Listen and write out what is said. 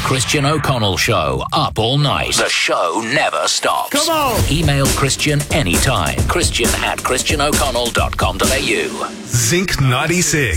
Christian O'Connell Show, up all night. The show never stops. Come on! Email Christian anytime. Christian@christianoconnell.com.au. Zinc 96.